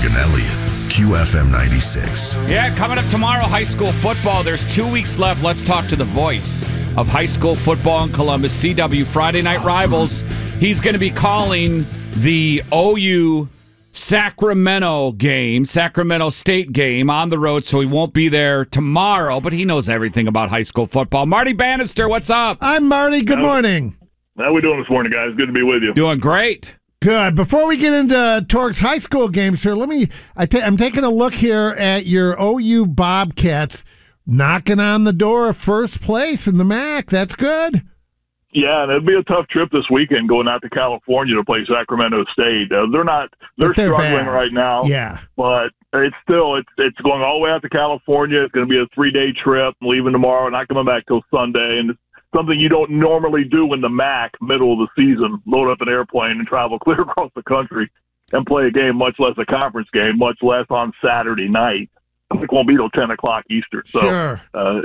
and Elliott, QFM 96. Yeah, coming up tomorrow, high school football. There's 2 weeks left. Let's talk to the voice of high school football in Columbus, CW, Friday Night Rivals. He's going to be calling the OU Sacramento game, Sacramento State game on the road, so he won't be there tomorrow, but he knows everything about high school football. Marty Bannister, what's up? I'm Marty. Good morning. How we doing this morning, guys? Good to be with you. Doing great. Good. Before we get into Torque's high school games here, I'm taking a look here at your OU Bobcats knocking on the door of first place in the MAC. That's good. Yeah, and it'll be a tough trip this weekend going out to California to play Sacramento State. They're struggling bad right now. Yeah, but it's going all the way out to California. It's going to be a 3-day trip, leaving tomorrow, not coming back till Sunday, and it's something you don't normally do in the MAC middle of the season. Load up an airplane and travel clear across the country and play a game, much less a conference game, much less on Saturday night. It won't be till 10 o'clock Eastern. So sure.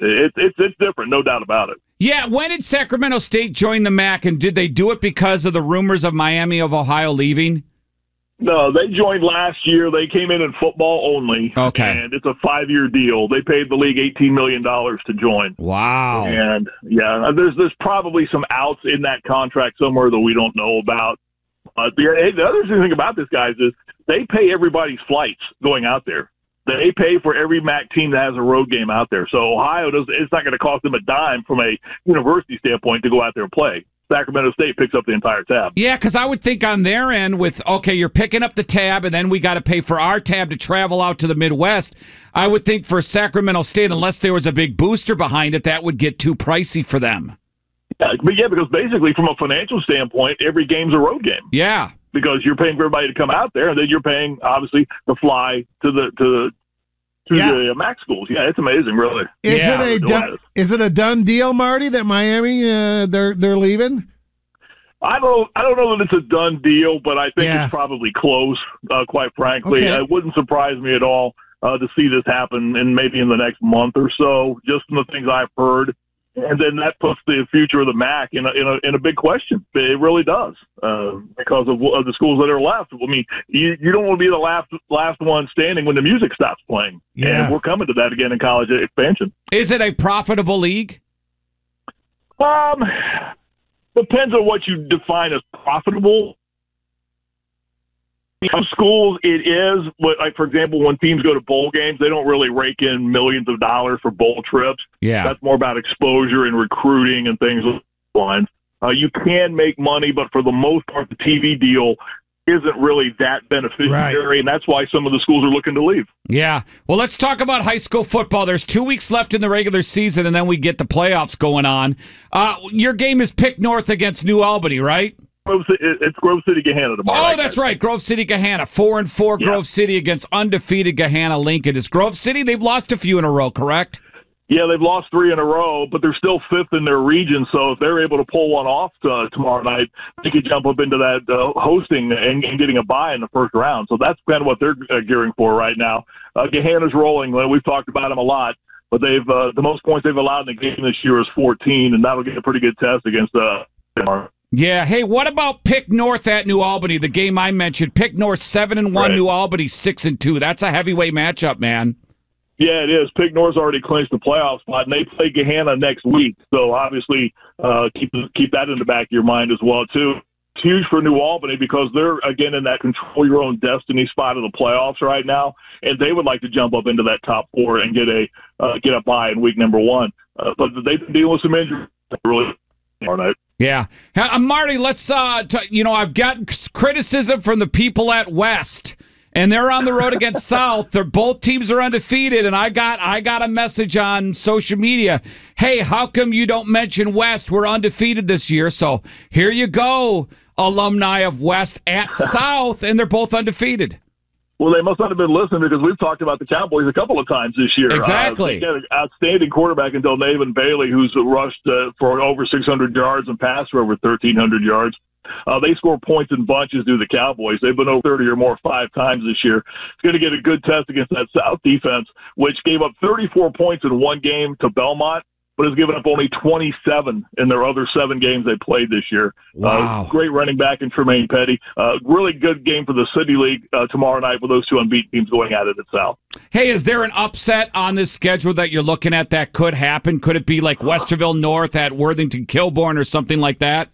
It's different, no doubt about it. Yeah, when did Sacramento State join the MAC, and did they do it because of the rumors of Miami of Ohio leaving? No, they joined last year. They came in football only. Okay. And it's a 5-year deal. They paid the league $18 million to join. Wow. And, yeah, there's probably some outs in that contract somewhere that we don't know about. The other thing about this, guys, is they pay everybody's flights going out there. They pay for every MAC team that has a road game out there. So Ohio it's not going to cost them a dime from a university standpoint to go out there and play. Sacramento State picks up the entire tab. Yeah, because I would think on their end you're picking up the tab, and then we got to pay for our tab to travel out to the Midwest. I would think for Sacramento State, unless there was a big booster behind it, that would get too pricey for them. Yeah, because basically from a financial standpoint, every game's a road game. Yeah. Because you're paying for everybody to come out there, and then you're paying, obviously, to fly to the MAC schools. Yeah, it's amazing, really. Is it a done deal, Marty, that Miami they're leaving? I don't know that it's a done deal, but I think it's probably close. Quite frankly, okay. It wouldn't surprise me at all to see this happen in the next month or so. Just from the things I've heard. And then that puts the future of the MAC in a big question. It really does, because of the schools that are left. I mean, you don't want to be the last one standing when the music stops playing. Yeah. And we're coming to that again in college expansion. Is it a profitable league? Depends on what you define as profitable. Some schools, it is. Like, for example, when teams go to bowl games, they don't really rake in millions of dollars for bowl trips. Yeah. That's more about exposure and recruiting and things along those lines. You can make money, but for the most part, the TV deal isn't really that beneficiary, right. And that's why some of the schools are looking to leave. Yeah. Well, let's talk about high school football. There's 2 weeks left in the regular season, and then we get the playoffs going on. Your game is Pick North against New Albany, right? It's Grove City Gahanna tomorrow. Oh, that's right. Grove City Gahanna. 4-4 Yeah. Grove City against undefeated Gahanna Lincoln. Is Grove City, they've lost a few in a row, correct? Yeah, they've lost 3 in a row, but they're still 5th in their region. So if they're able to pull one off tomorrow night, they could jump up into that hosting and getting a bye in the first round. So that's kind of what they're gearing for right now. Gahanna's rolling. We've talked about them a lot, but they've the most points they've allowed in the game this year is 14, and that'll get a pretty good test against tomorrow. Yeah. Hey, what about Pick North at New Albany, the game I mentioned? Pick North 7-1, right. New Albany 6-2. That's a heavyweight matchup, man. Yeah, it is. Pick North's already clinched the playoff spot, and they play Gahanna next week. So obviously, keep that in the back of your mind as well too. It's huge for New Albany because they're again in that control your own destiny spot of the playoffs right now, and they would like to jump up into that top 4 and get a bye in week number 1. But they've been dealing with some injuries. Really, all right. Yeah. Marty, let's, I've gotten criticism from the people at West, and they're on the road against South. Both teams are undefeated, and I got a message on social media. Hey, how come you don't mention West? We're undefeated this year. So here you go, alumni of West at South, and they're both undefeated. Well, they must not have been listening because we've talked about the Cowboys a couple of times this year. Exactly. They had an outstanding quarterback until Navin Bailey, who's rushed for over 600 yards and passed for over 1,300 yards. They score points in bunches to the Cowboys. They've been over 30 or more 5 times this year. It's going to get a good test against that South defense, which gave up 34 points in one game to Belmont. but has given up only 27 in their other 7 games they played this year. Wow. Great running back in Tremaine Petty. Really good game for the City League tomorrow night with those 2 unbeaten teams going at it at South. Hey, is there an upset on this schedule that you're looking at that could happen? Could it be like Westerville North at Worthington Kilbourne or something like that?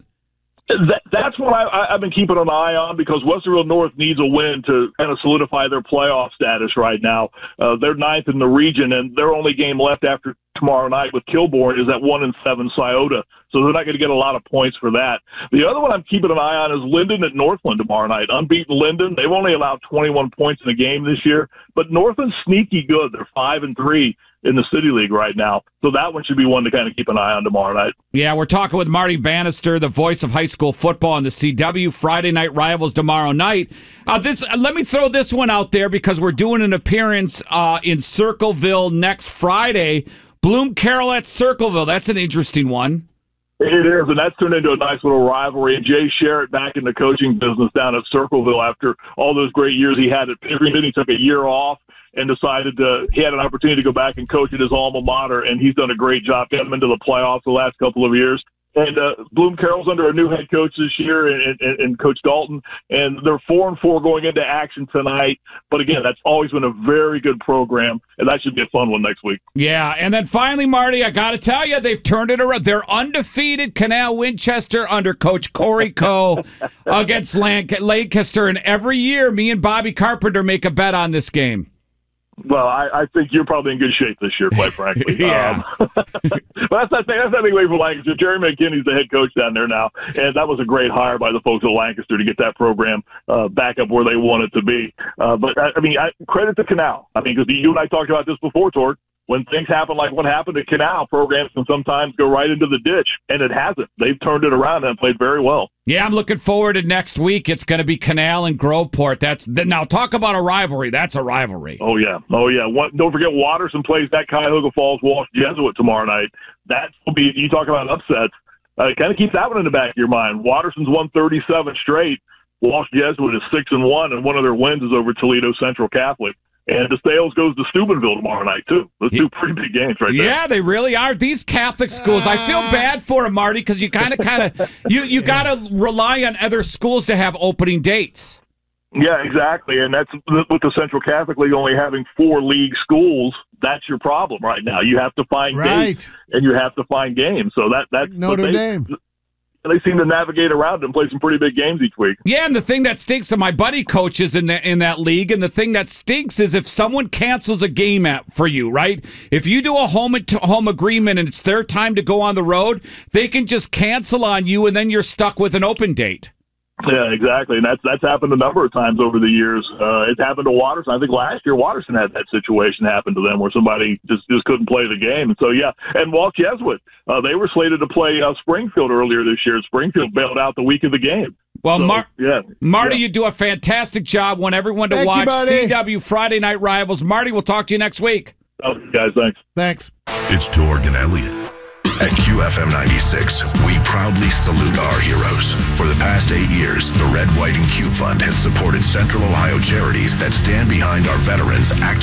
That's what I've been keeping an eye on, because Westerville North needs a win to kind of solidify their playoff status right now. They're 9th in the region, and their only game left after tomorrow night with Kilbourne is at 1-7 Scioto, so they're not going to get a lot of points for that. The other one I'm keeping an eye on is Linden at Northland tomorrow night. Unbeaten Linden. They've only allowed 21 points in a game this year, but Northland's sneaky good. They're 5-3 in the City League right now, so that one should be one to kind of keep an eye on tomorrow night. Yeah, we're talking with Marty Bannister, the voice of high school football on the CW. Friday night rivals tomorrow night. Let me throw this one out there because we're doing an appearance in Circleville next Friday. Bloom Carroll at Circleville. That's an interesting one. It is, and that's turned into a nice little rivalry. And Jay Sherritt back in the coaching business down at Circleville after all those great years he had at Pickerington. He took a year off and decided he had an opportunity to go back and coach at his alma mater, and he's done a great job getting him into the playoffs the last couple of years. And Bloom Carroll's under a new head coach this year, and Coach Dalton, and they're 4-4 going into action tonight. But again, that's always been a very good program, and that should be a fun one next week. Yeah, and then finally, Marty, I got to tell you, they've turned it around. They're undefeated. Canal Winchester under Coach Corey Coe against Lancaster, and every year, me and Bobby Carpenter make a bet on this game. Well, I think you're probably in good shape this year, quite frankly. Yeah. But that's nothing away from Lancaster. Jerry McKinney's the head coach down there now, and that was a great hire by the folks at Lancaster to get that program back up where they want it to be. But, credit to Canal. Because you and I talked about this before, Torque. When things happen like what happened at Canal, programs can sometimes go right into the ditch, and it hasn't. They've turned it around and played very well. Yeah, I'm looking forward to next week. It's going to be Canal and Groveport. Now, talk about a rivalry. That's a rivalry. Oh, yeah. Don't forget Watterson plays that Cuyahoga Falls Walsh Jesuit tomorrow night. That will be, you talk about upsets. Kind of keep that one in the back of your mind. Watterson's won 37 straight. Walsh Jesuit is 6-1, and one of their wins is over Toledo Central Catholic. And DeSales goes to Steubenville tomorrow night, too. Those 2 pretty big games right there. Yeah, they really are. These Catholic schools, I feel bad for them, Marty, because you kind of you got to rely on other schools to have opening dates. Yeah, exactly. And that's with the Central Catholic League only having 4 league schools. That's your problem right now. You have to find dates, and you have to find games. So that's Notre Dame. They seem to navigate around and play some pretty big games each week. Yeah, and the thing that stinks, and my buddy coaches in that league, and the thing that stinks is if someone cancels a game for you, right? If you do a home agreement and it's their time to go on the road, they can just cancel on you, and then you're stuck with an open date. Yeah, exactly, and that's happened a number of times over the years. It's happened to Watterson. I think last year Watterson had that situation happen to them where somebody just couldn't play the game. And so, yeah, and Walsh Jesuit, they were slated to play Springfield earlier this year. Springfield bailed out the week of the game. Well, so, Marty, you do a fantastic job. Want everyone to watch CW Friday Night Rivals. Marty, we'll talk to you next week. Okay, guys, thanks. Thanks. It's Torg and Elliott. At QFM 96, we proudly salute our heroes. For the past 8 years, the Red, White, and Cube Fund has supported Central Ohio charities that stand behind our veterans active